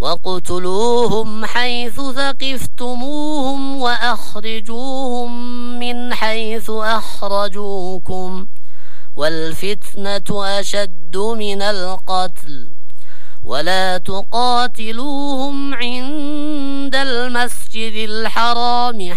واقتلوهم حيث ثقفتموهم وأخرجوهم من حيث أخرجوكم والفتنة أشد من القتل ولا تقاتلوهم عند المسجد الحرام